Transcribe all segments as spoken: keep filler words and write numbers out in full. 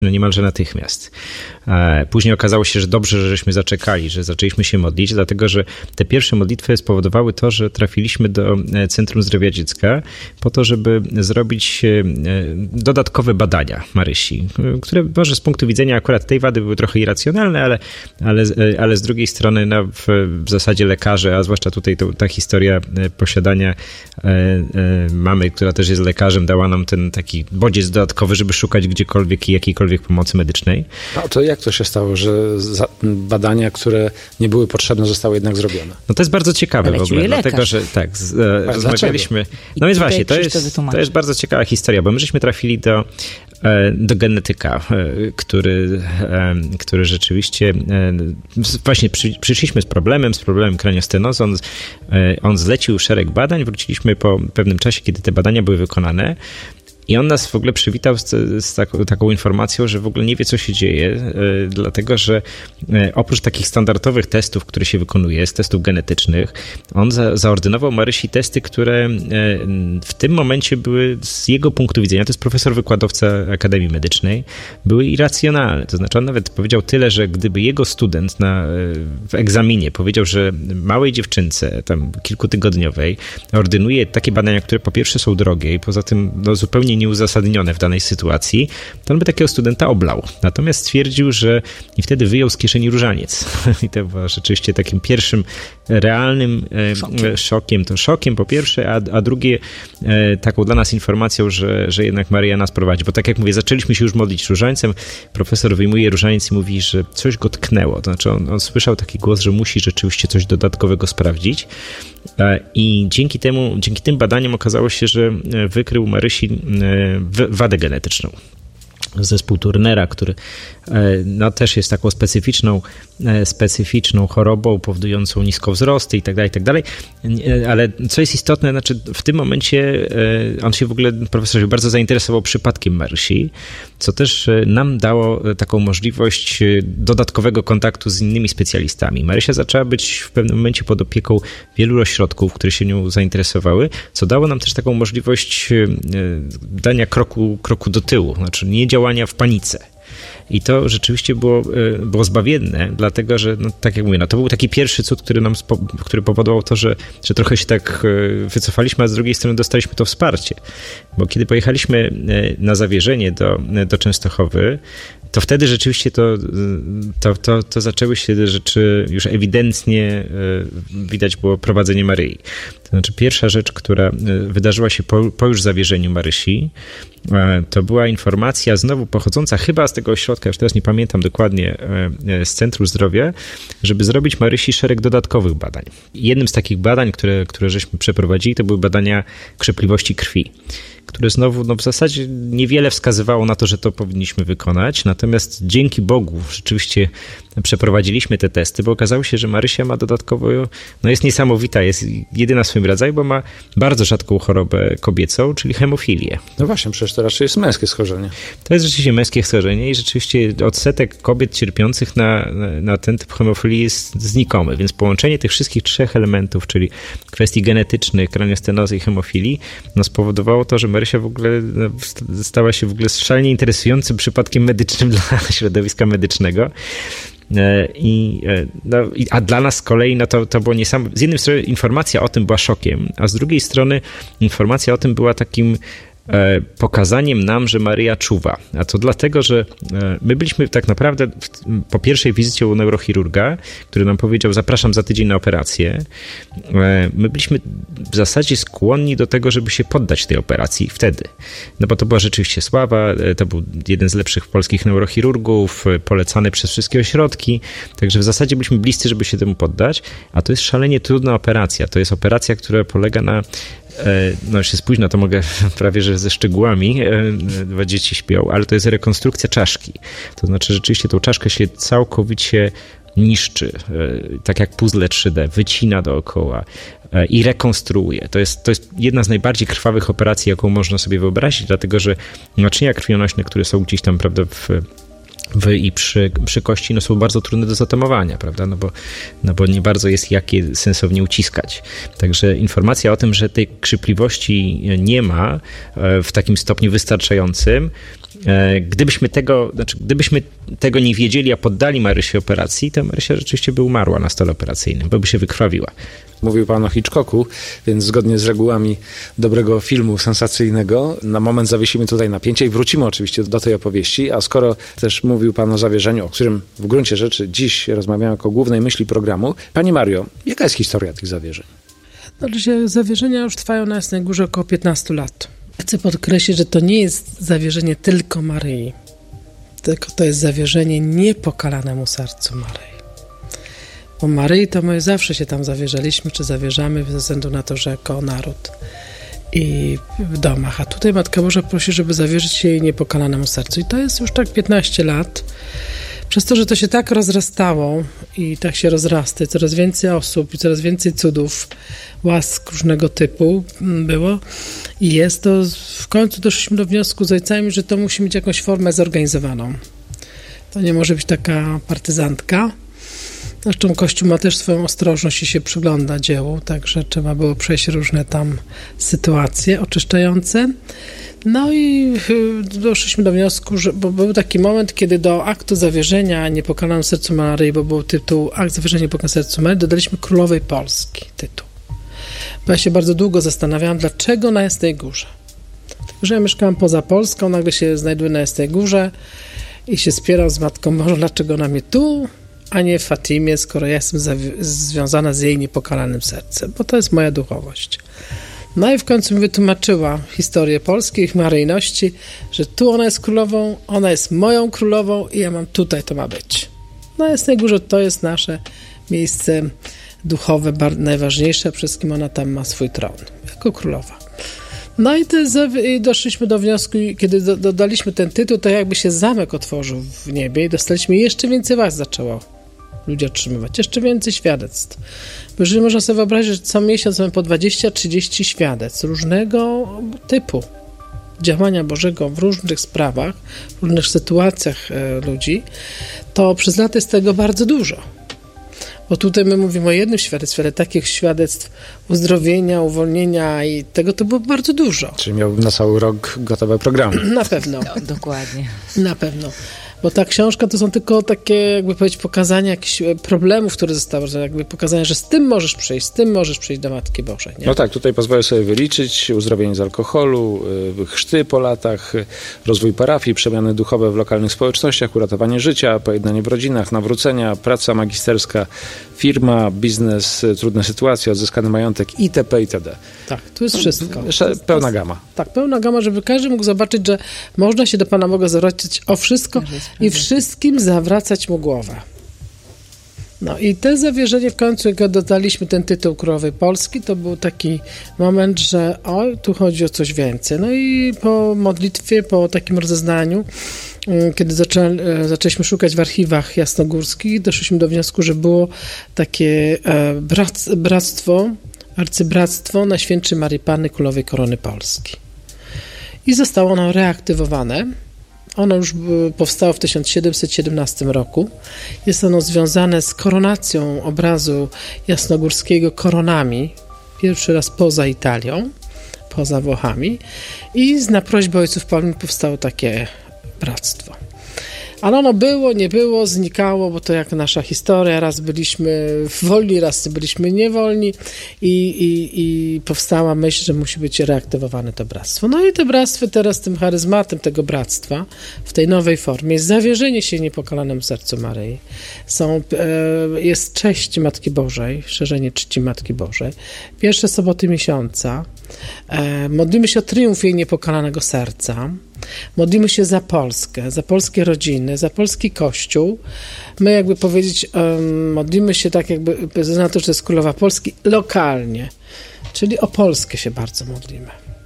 no niemalże natychmiast. Później okazało się, że dobrze, że żeśmy zaczekali, że zaczęliśmy się modlić, dlatego że te pierwsze modlitwy spowodowały to, że trafiliśmy do Centrum Zdrowia Dziecka po to, żeby zrobić dodatkowe badania Marysi, które może z punktu widzenia akurat tej wady były trochę irracjonalne, ale, ale, ale z drugiej strony no, w, w zasadzie lekarze, a zwłaszcza tutaj to, ta historia posiadania mamy, która też jest lekarzem, dała nam ten taki bodziec dodatkowy, żeby szukać gdziekolwiek i jakiejkolwiek pomocy medycznej. No to jak to się stało, że badania, które nie były potrzebne, zostały jednak zrobione? No to jest bardzo ciekawe w ogóle, dlatego że tak, z, rozmawialiśmy. No więc właśnie, to jest, to jest bardzo ciekawa historia, bo my żeśmy trafili do, do genetyka, który, który rzeczywiście właśnie przy, przyszliśmy z problemem, z problemem kraniostenozy. On, on zlecił szereg badań, wróciliśmy po pewnym czasie, kiedy te badania były wykonane. I on nas w ogóle przywitał z, z taką, taką informacją, że w ogóle nie wie, co się dzieje, dlatego że oprócz takich standardowych testów, które się wykonuje, z testów genetycznych, on za, zaordynował Marysi testy, które w tym momencie były z jego punktu widzenia, to jest profesor wykładowca Akademii Medycznej, były irracjonalne. To znaczy on nawet powiedział tyle, że gdyby jego student na, w egzaminie powiedział, że małej dziewczynce, tam kilkutygodniowej, ordynuje takie badania, które po pierwsze są drogie i poza tym no, zupełnie nieuzasadnione w danej sytuacji, to on by takiego studenta oblał. Natomiast stwierdził, że i wtedy wyjął z kieszeni różaniec. I to było rzeczywiście takim pierwszym realnym szokiem. szokiem. To szokiem po pierwsze, a, a drugie taką dla nas informacją, że, że jednak Maryja nas prowadzi. Bo tak jak mówię, zaczęliśmy się już modlić różańcem. Profesor wyjmuje różaniec i mówi, że coś go tknęło. To znaczy on, on słyszał taki głos, że musi rzeczywiście coś dodatkowego sprawdzić. I dzięki temu, dzięki tym badaniom okazało się, że wykrył Marysi wadę genetyczną. Zespół Turnera, który no, też jest taką specyficzną, specyficzną chorobą powodującą niskowzrosty i tak dalej, i tak dalej. Ale co jest istotne, znaczy w tym momencie on się w ogóle, profesor się bardzo zainteresował przypadkiem Marysi, co też nam dało taką możliwość dodatkowego kontaktu z innymi specjalistami. Marysia zaczęła być w pewnym momencie pod opieką wielu ośrodków, które się nią zainteresowały, co dało nam też taką możliwość dania kroku, kroku do tyłu, znaczy nie działania w panice. I to rzeczywiście było, było zbawienne, dlatego że, no, tak jak mówię, no, to był taki pierwszy cud, który nam spo, który powodował to, że, że trochę się tak wycofaliśmy, a z drugiej strony dostaliśmy to wsparcie. Bo kiedy pojechaliśmy na zawierzenie do, do Częstochowy, to wtedy rzeczywiście to, to, to, to zaczęły się rzeczy już ewidentnie widać było prowadzenie Maryi. To znaczy pierwsza rzecz, która wydarzyła się po, po już zawierzeniu Marysi, to była informacja znowu pochodząca chyba z tego ośrodka, już teraz nie pamiętam dokładnie, z Centrum Zdrowia, żeby zrobić Marysi szereg dodatkowych badań. Jednym z takich badań, które, które żeśmy przeprowadzili, to były badania krzepliwości krwi, które znowu no w zasadzie niewiele wskazywało na to, że to powinniśmy wykonać. Natomiast dzięki Bogu rzeczywiście przeprowadziliśmy te testy, bo okazało się, że Marysia ma dodatkowo, no jest niesamowita, jest jedyna w swoim rodzaju, bo ma bardzo rzadką chorobę kobiecą, czyli hemofilię. No właśnie, przecież to raczej jest męskie schorzenie. To jest rzeczywiście męskie schorzenie i rzeczywiście odsetek kobiet cierpiących na, na ten typ hemofilii jest znikomy, więc połączenie tych wszystkich trzech elementów, czyli kwestii genetycznych, kraniostenozy i hemofilii, no spowodowało to, że Marysia w ogóle stała się w ogóle szalenie interesującym przypadkiem medycznym dla środowiska medycznego. I, no, a dla nas z kolei no to, to było niesamowite. Z jednej strony informacja o tym była szokiem, a z drugiej strony informacja o tym była takim pokazaniem nam, że Maryja czuwa. A to dlatego, że my byliśmy tak naprawdę po pierwszej wizycie u neurochirurga, który nam powiedział, zapraszam za tydzień na operację. My byliśmy w zasadzie skłonni do tego, żeby się poddać tej operacji wtedy. No bo to była rzeczywiście sława, to był jeden z lepszych polskich neurochirurgów, polecany przez wszystkie ośrodki, także w zasadzie byliśmy bliscy, żeby się temu poddać, a to jest szalenie trudna operacja. To jest operacja, która polega na no już jest późno, to mogę prawie, że ze szczegółami, dwa dzieci śpią, ale to jest rekonstrukcja czaszki. To znaczy rzeczywiście tą czaszkę się całkowicie niszczy, tak jak puzzle trzy D, wycina dookoła i rekonstruuje. To jest, to jest jedna z najbardziej krwawych operacji, jaką można sobie wyobrazić, dlatego że naczynia krwionośne, które są gdzieś tam, prawda, w w, i przy, przy kości no, są bardzo trudne do zatamowania, prawda? No bo, no bo nie bardzo jest jak je sensownie uciskać. Także informacja o tym, że tej krzypliwości nie ma w takim stopniu wystarczającym, gdybyśmy tego, znaczy gdybyśmy tego nie wiedzieli, a poddali Marysię operacji, to Marysia rzeczywiście by umarła na stole operacyjnym, bo by się wykrwawiła. Mówił pan o Hitchcocku, więc zgodnie z regułami dobrego filmu sensacyjnego na moment zawiesimy tutaj napięcie i wrócimy oczywiście do tej opowieści, a skoro też mówił pan o zawierzeniu, o którym w gruncie rzeczy dziś rozmawiamy jako głównej myśli programu. Pani Mario, jaka jest historia tych zawierzeń? Znaczy, zawierzenia już trwają na Jasnej Górze około piętnaście lat. Chcę podkreślić, że to nie jest zawierzenie tylko Maryi, tylko to jest zawierzenie niepokalanemu sercu Maryi. Bo Maryi to my zawsze się tam zawierzaliśmy, czy zawierzamy ze względu na to, że jako naród i w domach. A tutaj Matka Boża prosi, żeby zawierzyć się jej niepokalanemu sercu. I to jest już tak piętnaście lat. Przez to, że to się tak rozrastało i tak się rozrasta, coraz więcej osób i coraz więcej cudów, łask różnego typu było i jest, to w końcu doszliśmy do wniosku z ojcami, że to musi mieć jakąś formę zorganizowaną. To nie może być taka partyzantka. Zresztą Kościół ma też swoją ostrożność i się przygląda dziełu, także trzeba było przejść różne tam sytuacje oczyszczające. No i doszliśmy do wniosku, że bo był taki moment, kiedy do aktu zawierzenia Niepokalanemu sercu Maryi, bo był tytuł Akt zawierzenia Niepokalanemu sercu Maryi, dodaliśmy Królowej Polski tytuł. Bo ja się bardzo długo zastanawiałam, dlaczego na Jasnej Górze. Dlatego, że ja mieszkałam poza Polską, nagle się znajduję na Jasnej Górze i się spieram z Matką Bożą, dlaczego na mnie tu, a nie w Fatimie, skoro ja jestem zawi- związana z jej niepokalanym sercem, bo to jest moja duchowość. No i w końcu mi wytłumaczyła historię Polski, ich maryjności, że tu ona jest królową, ona jest moją królową i ja mam tutaj, to ma być. Na Jasnej Górze to jest nasze miejsce duchowe, najważniejsze, przez kim ona tam ma swój tron, jako królowa. No i, te, i doszliśmy do wniosku, kiedy do, dodaliśmy ten tytuł, to jakby się zamek otworzył w niebie i dostaliśmy jeszcze więcej was zaczęło ludzie otrzymywać, jeszcze więcej świadectw. Bo jeżeli można sobie wyobrazić, że co miesiąc mamy po dwadzieścia trzydzieści świadectw różnego typu działania Bożego w różnych sprawach, w różnych sytuacjach e, ludzi, to przez lata jest tego bardzo dużo. Bo tutaj my mówimy o jednym świadectwie, ale takich świadectw uzdrowienia, uwolnienia i tego to było bardzo dużo. Czyli miałbym na cały rok gotowe programy. Na pewno. No, dokładnie. Na pewno. Bo ta książka to są tylko takie, jakby powiedzieć, pokazania jakichś problemów, które zostały, jakby pokazania, że z tym możesz przyjść, z tym możesz przyjść do Matki Bożej. Nie? No tak, tutaj pozwolę sobie wyliczyć uzdrowienie z alkoholu, chrzty po latach, rozwój parafii, przemiany duchowe w lokalnych społecznościach, uratowanie życia, pojednanie w rodzinach, nawrócenia, praca magisterska, firma, biznes, trudne sytuacje, odzyskany majątek itp. itd. Tak, tu jest wszystko. Jeszcze pełna gama. Tak, pełna gama, żeby każdy mógł zobaczyć, że można się do Pana Boga zwrócić o wszystko i wszystkim zawracać mu głowę. No i te zawierzenie w końcu, jak dodaliśmy ten tytuł Królowej Polski, to był taki moment, że o, tu chodzi o coś więcej. No i po modlitwie, po takim rozeznaniu, kiedy zaczę, zaczęliśmy szukać w archiwach jasnogórskich, doszliśmy do wniosku, że było takie brac, bractwo, arcybractwo Najświętszej Maryi Panny Królowej Korony Polski. I zostało ono reaktywowane. Ono już powstało w tysiąc siedemset siedemnastym roku. Jest ono związane z koronacją obrazu jasnogórskiego koronami. Pierwszy raz poza Italią, poza Włochami. I na prośbę ojców Paulin powstało takie bractwo. Ale ono było, nie było, znikało, bo to jak nasza historia, raz byliśmy wolni, raz byliśmy niewolni i, i, i powstała myśl, że musi być reaktywowane to bractwo. No i to bractwo teraz tym charyzmatem tego bractwa w tej nowej formie jest zawierzenie się niepokalanemu sercu Maryi. Są, e, jest cześć Matki Bożej, szerzenie czci Matki Bożej. Pierwsze soboty miesiąca. E, modlimy się o triumf jej niepokalanego serca. Modlimy się za Polskę, za polskie rodziny, za polski Kościół. My jakby powiedzieć, um, modlimy się tak jakby, na to, że to jest Królowa Polski, lokalnie. Czyli o Polskę się bardzo modlimy.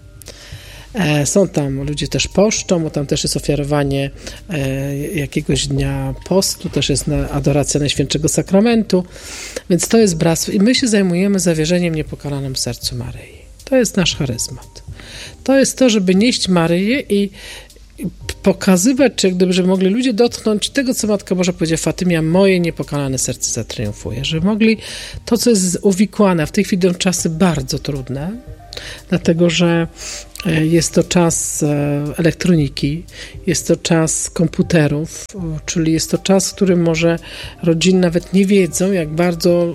E, są tam, ludzie też poszczą, bo tam też jest ofiarowanie e, jakiegoś dnia postu, też jest na, adoracja Najświętszego Sakramentu. Więc to jest bractwo i my się zajmujemy zawierzeniem niepokalanym sercu Maryi. To jest nasz charyzmat. To jest to, żeby nieść Maryję i pokazywać, czy jak gdyby, żeby mogli ludzie dotknąć tego, co Matka Boża powiedziała w Fatymie, a moje niepokalane serce zatriumfuje. Żeby mogli to, co jest uwikłane, w tej chwili są czasy bardzo trudne, dlatego że jest to czas elektroniki, jest to czas komputerów, czyli jest to czas, w którym może rodziny nawet nie wiedzą, jak bardzo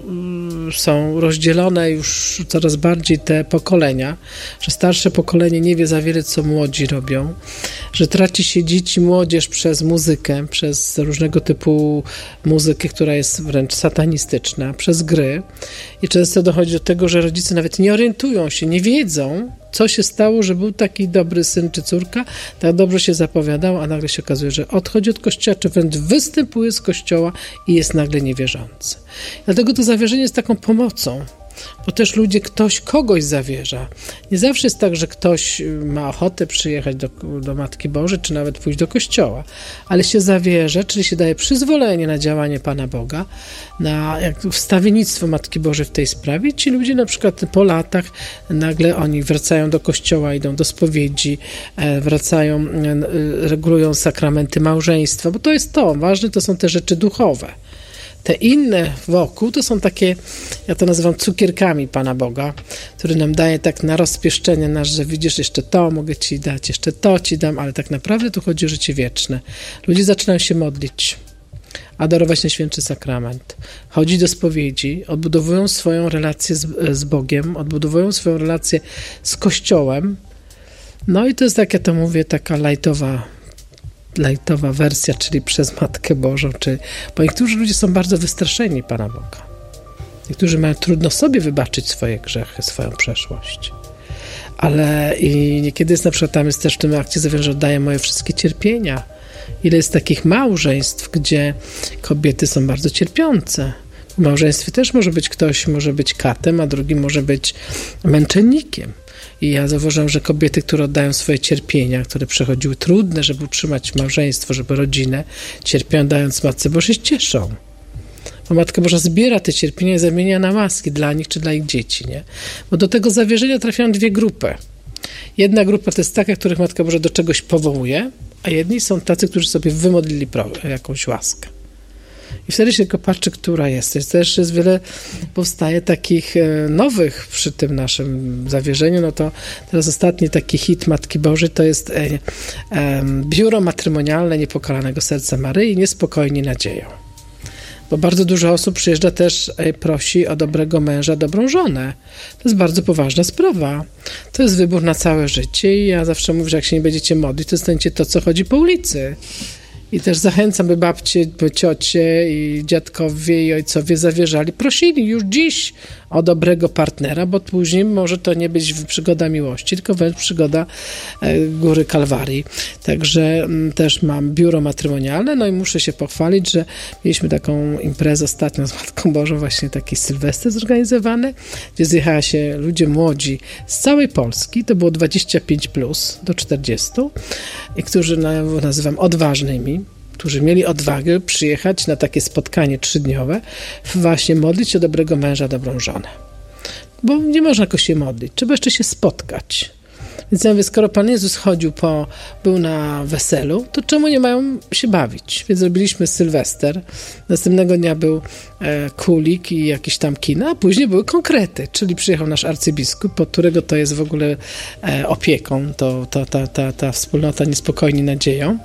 są rozdzielone już coraz bardziej te pokolenia, że starsze pokolenie nie wie za wiele, co młodzi robią, że traci się dzieci, młodzież przez muzykę, przez różnego typu muzykę, która jest wręcz satanistyczna, przez gry i często dochodzi do tego, że rodzice nawet nie orientują się, nie wiedzą, co się stało, że był taki dobry syn czy córka, tak dobrze się zapowiadał, a nagle się okazuje, że odchodzi od kościoła, czy wręcz występuje z kościoła i jest nagle niewierzący. Dlatego to zawierzenie jest taką pomocą, bo też ludzie, ktoś kogoś zawierza. Nie zawsze jest tak, że ktoś ma ochotę przyjechać do, do Matki Bożej, czy nawet pójść do kościoła, ale się zawierza, czyli się daje przyzwolenie na działanie Pana Boga, na jak wstawiennictwo Matki Bożej w tej sprawie. Ci ludzie na przykład po latach nagle oni wracają do kościoła, idą do spowiedzi, wracają, regulują sakramenty małżeństwa, bo to jest to, ważne to są te rzeczy duchowe. Te inne wokół to są takie, ja to nazywam cukierkami Pana Boga, który nam daje tak na rozpieszczenie nasz, że widzisz, jeszcze to mogę Ci dać, jeszcze to Ci dam, ale tak naprawdę tu chodzi o życie wieczne. Ludzie zaczynają się modlić, adorować Najświętszy Sakrament, chodzić do spowiedzi, odbudowują swoją relację z, z Bogiem, odbudowują swoją relację z Kościołem. No i to jest, tak ja to mówię, taka lajtowa lajtowa wersja, czyli przez Matkę Bożą, czy... bo niektórzy ludzie są bardzo wystraszeni Pana Boga. Niektórzy mają trudno sobie wybaczyć swoje grzechy, swoją przeszłość. Ale i niekiedy jest na przykład, tam jest też w tym akcie zawierza, że oddaję moje wszystkie cierpienia. Ile jest takich małżeństw, gdzie kobiety są bardzo cierpiące. W małżeństwie też może być ktoś, może być katem, a drugi może być męczennikiem. I ja zauważyłam, że kobiety, które oddają swoje cierpienia, które przechodziły trudne, żeby utrzymać małżeństwo, żeby rodzinę, cierpią dając Matce Bożej, się cieszą. Bo Matka Boża zbiera te cierpienia i zamienia na łaski dla nich czy dla ich dzieci, nie? Bo do tego zawierzenia trafiają dwie grupy. Jedna grupa to jest taka, których Matka Boża do czegoś powołuje, a jedni są tacy, którzy sobie wymodlili jakąś łaskę. I wtedy się tylko patrzy, która jest. Też jest wiele, powstaje takich nowych przy tym naszym zawierzeniu. No to teraz ostatni taki hit Matki Bożej to jest e, e, Biuro Matrymonialne Niepokalanego Serca Maryi, Niespokojni nadzieją. Bo bardzo dużo osób przyjeżdża też, e, prosi o dobrego męża, dobrą żonę. To jest bardzo poważna sprawa. To jest wybór na całe życie i ja zawsze mówię, że jak się nie będziecie modlić, to dostaniecie to, co chodzi po ulicy. I też zachęcam, by babcie, by ciocie i dziadkowie i ojcowie zawierzali, prosili już dziś o dobrego partnera, bo później może to nie być przygoda miłości, tylko wręcz przygoda Góry Kalwarii. Także też mam biuro matrymonialne, no i muszę się pochwalić, że mieliśmy taką imprezę ostatnio z Matką Bożą, właśnie taki sylwester zorganizowany, gdzie zjechała się ludzie młodzi z całej Polski, to było dwadzieścia pięć plus do czterdziestu, i którzy nazywam odważnymi, którzy mieli odwagę przyjechać na takie spotkanie trzydniowe, właśnie modlić się o dobrego męża, dobrą żonę. Bo nie można jakoś się modlić, trzeba jeszcze się spotkać. Więc ja mówię, skoro Pan Jezus chodził po, był na weselu, to czemu nie mają się bawić? Więc zrobiliśmy sylwester, następnego dnia był e, kulik i jakiś tam kino, a później były konkrety, czyli przyjechał nasz arcybiskup, pod którego to jest w ogóle e, opieką, to, to, ta, ta, ta wspólnota Niespokojni nadzieją,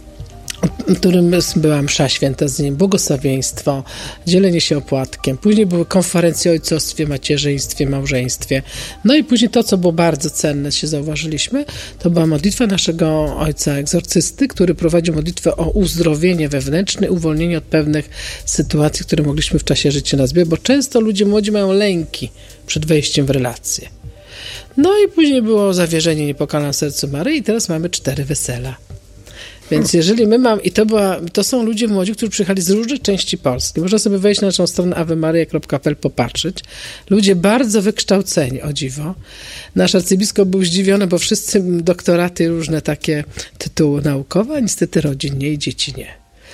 w którym była msza święta z nim, błogosławieństwo, dzielenie się opłatkiem. Później były konferencje o ojcostwie, macierzyństwie, małżeństwie. No i później to, co było bardzo cenne, się zauważyliśmy, to była modlitwa naszego ojca egzorcysty, który prowadził modlitwę o uzdrowienie wewnętrzne, uwolnienie od pewnych sytuacji, które mogliśmy w czasie życia nazwać, bo często ludzie młodzi mają lęki przed wejściem w relacje. No i później było zawierzenie Niepokalane Sercu Maryi i teraz mamy cztery wesela. Więc jeżeli my mamy, i to, była, to są ludzie młodzi, którzy przyjechali z różnych części Polski. Można sobie wejść na naszą stronę awemaria kropka p l, popatrzeć. Ludzie bardzo wykształceni, o dziwo. Nasz arcybiskup był zdziwiony, bo wszyscy doktoraty, różne takie tytuły naukowe, a niestety rodzin nie i dzieci nie.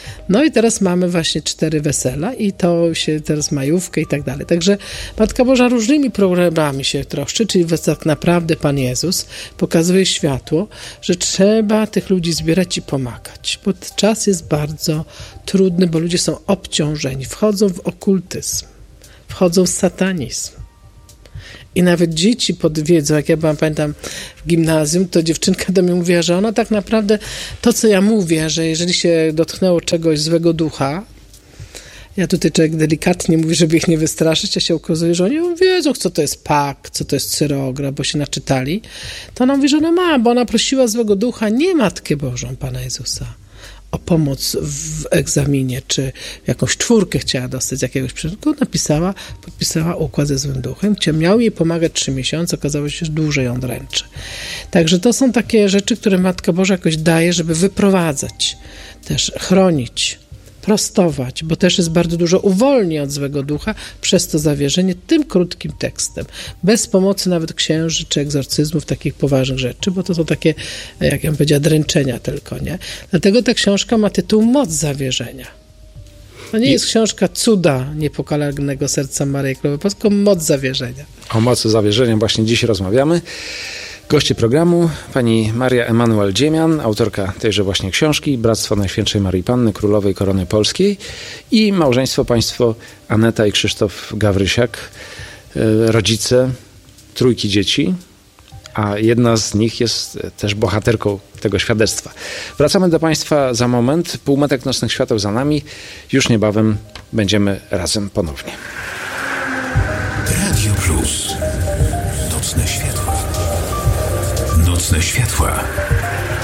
No i teraz mamy właśnie cztery wesela i to się teraz majówkę i tak dalej. Także Matka Boża różnymi programami się troszczy, czyli tak naprawdę Pan Jezus pokazuje światło, że trzeba tych ludzi zbierać i pomagać, bo czas jest bardzo trudny, bo ludzie są obciążeni, wchodzą w okultyzm, wchodzą w satanizm. I nawet dzieci podwiedzą, jak ja byłam, pamiętam, w gimnazjum, to dziewczynka do mnie mówiła, że ona tak naprawdę, to co ja mówię, że jeżeli się dotknęło czegoś złego ducha, ja tutaj człowiek delikatnie mówi, żeby ich nie wystraszyć, a się okazuje, że oni wiedzą, co to jest pak, co to jest cyrograf, bo się naczytali, to ona mówi, że ona ma, bo ona prosiła złego ducha, nie Matkę Bożą Pana Jezusa, o pomoc w egzaminie, czy jakąś czwórkę chciała dostać z jakiegoś przedmiotu, napisała, podpisała układ ze złym duchem, miał jej pomagać trzy miesiące, okazało się, że dłużej ją dręczy. Także to są takie rzeczy, które Matka Boża jakoś daje, żeby wyprowadzać, też chronić, prostować, bo też jest bardzo dużo uwolnień od złego ducha przez to zawierzenie tym krótkim tekstem, bez pomocy nawet księży czy egzorcyzmów, takich poważnych rzeczy, bo to są takie, jak ja bym powiedziała, dręczenia tylko, nie? Dlatego ta książka ma tytuł Moc zawierzenia. To nie I... jest książka cuda niepokalanego serca Maryi Królowej, tylko moc zawierzenia. O mocy zawierzenia właśnie dziś rozmawiamy. Goście programu pani Maria Emanuel-Dziemian, autorka tejże właśnie książki, Bractwo Najświętszej Maryi Panny, Królowej Korony Polskiej, i małżeństwo państwo Aneta i Krzysztof Gawrysiak, rodzice trójki dzieci, a jedna z nich jest też bohaterką tego świadectwa. Wracamy do państwa za moment. Półmetek Nocnych Świateł za nami. Już niebawem będziemy razem ponownie. Radio Plus. Nocne światła. Nocne światła.